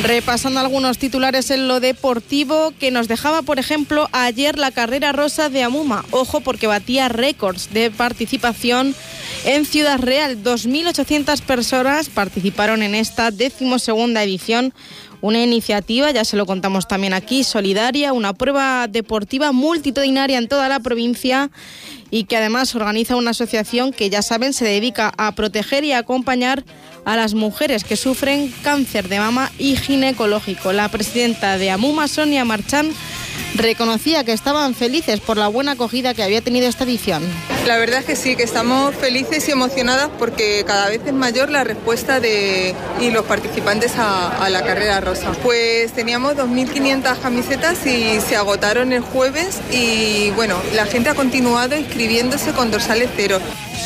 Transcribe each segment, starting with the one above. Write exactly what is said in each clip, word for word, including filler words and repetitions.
Repasando algunos titulares en lo deportivo que nos dejaba, por ejemplo, ayer la carrera rosa de Amuma. Ojo, porque batía récords de participación en Ciudad Real. dos mil ochocientas personas participaron en esta decimosegunda edición. Una iniciativa, ya se lo contamos también aquí, solidaria, una prueba deportiva multitudinaria en toda la provincia y que además organiza una asociación que, ya saben, se dedica a proteger y a acompañar a las mujeres que sufren cáncer de mama y ginecológico. La presidenta de Amuma, Sonia Marchán, reconocía que estaban felices por la buena acogida que había tenido esta edición. La verdad es que sí, que estamos felices y emocionadas porque cada vez es mayor la respuesta de y los participantes a, a la carrera rosa. Pues teníamos dos mil quinientas camisetas y se agotaron el jueves y bueno, la gente ha continuado inscribiéndose con dorsales cero.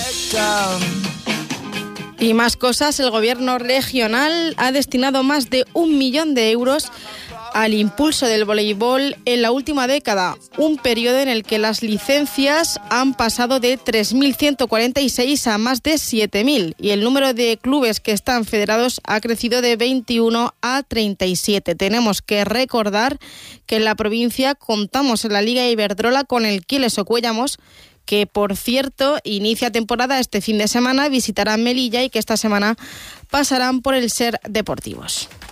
Y más cosas, el gobierno regional ha destinado más de un millón de euros al impulso del voleibol en la última década, un periodo en el que las licencias han pasado de tres mil ciento cuarenta y seis a más de siete mil y el número de clubes que están federados ha crecido de veintiuno a treinta y siete. Tenemos que recordar que en la provincia contamos en la Liga Iberdrola con el Quiles Ocuellamos, que por cierto inicia temporada este fin de semana, visitarán Melilla y que esta semana pasarán por el SER Deportivos.